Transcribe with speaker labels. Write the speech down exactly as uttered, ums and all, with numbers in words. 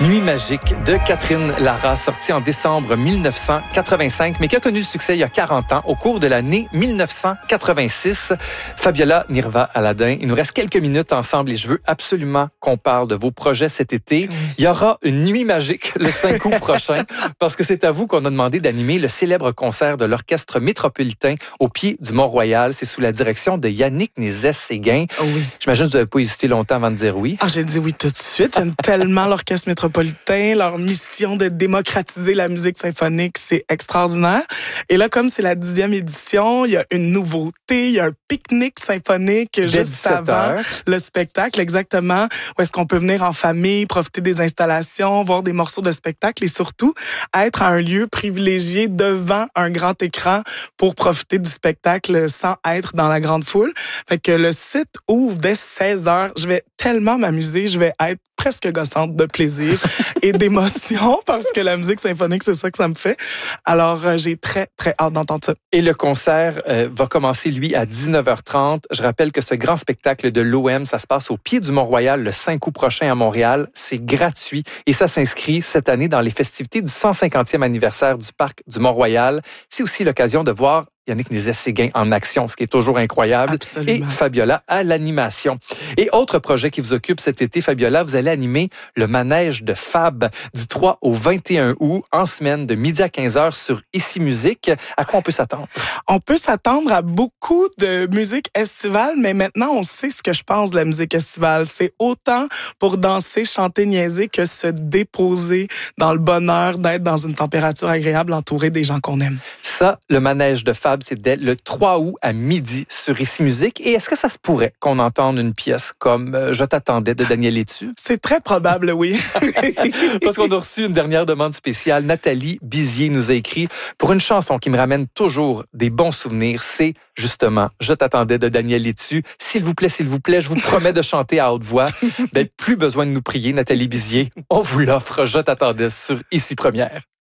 Speaker 1: Nuit magique de Catherine Lara, sortie en décembre mille neuf cent quatre-vingt-cinq, mais qui a connu le succès il y a quarante ans, au cours de l'année mille neuf cent quatre-vingt-six. Fabiola Nirva Aladin, il nous reste quelques minutes ensemble et je veux absolument qu'on parle de vos projets cet été. Il y aura une nuit magique le cinq août prochain, parce que c'est à vous qu'on a demandé d'animer le célèbre concert de l'Orchestre métropolitain au pied du Mont-Royal. C'est sous la direction de Yannick Nézet-Séguin.
Speaker 2: Oh oui.
Speaker 1: J'imagine que vous n'avez pas hésité longtemps avant de dire oui.
Speaker 2: Ah, j'ai dit oui tout de suite. J'aime tellement l'Orchestre métropolitain. Leur mission de démocratiser la musique symphonique, c'est extraordinaire. Et là, comme c'est la dixième édition, il y a une nouveauté. Il y a un pique-nique symphonique
Speaker 1: Dès
Speaker 2: juste avant
Speaker 1: heures.
Speaker 2: le spectacle, exactement, où est-ce qu'on peut venir en famille, profiter des installations, voir des morceaux de spectacle et surtout être à un lieu privilégié devant un grand écran pour profiter du spectacle sans être dans la grande foule. Fait que le site ouvre dès seize heures. Je vais tellement m'amuser, je vais être presque gossante de plaisir et d'émotion parce que la musique symphonique, c'est ça que ça me fait. Alors, euh, j'ai très, très hâte d'entendre ça.
Speaker 1: Et le concert euh, va commencer, lui, à dix-neuf heures trente. Je rappelle que ce grand spectacle de l'O M, ça se passe au pied du Mont-Royal le cinq août prochain à Montréal. C'est gratuit et ça s'inscrit cette année dans les festivités du cent cinquantième anniversaire du Parc du Mont-Royal. C'est aussi l'occasion de voir Yannick Nézet-Séguin en action, ce qui est toujours incroyable.
Speaker 2: Absolument.
Speaker 1: Et Fabiola à l'animation. Et autre projet qui vous occupe cet été, Fabiola, vous allez animer le manège de Fab du trois au vingt et un août, en semaine, de midi à quinze heures sur Ici Musique. À quoi on peut s'attendre?
Speaker 2: On peut s'attendre à beaucoup de musique estivale, mais maintenant, on sait ce que je pense de la musique estivale. C'est autant pour danser, chanter, niaiser que se déposer dans le bonheur d'être dans une température agréable entouré des gens qu'on aime.
Speaker 1: Ça, le manège de Fab, c'est dès le trois août à midi sur Ici Musique. Et est-ce que ça se pourrait qu'on entende une pièce comme euh, « Je t'attendais » de Daniel Etu?
Speaker 2: C'est très probable, oui.
Speaker 1: Parce qu'on a reçu une dernière demande spéciale. Nathalie Bizier nous a écrit pour une chanson qui me ramène toujours des bons souvenirs. C'est justement « Je t'attendais » de Daniel Etu. S'il vous plaît, s'il vous plaît, je vous promets de chanter à haute voix. Ben, plus besoin de nous prier, Nathalie Bizier. On vous l'offre « Je t'attendais » sur Ici Première.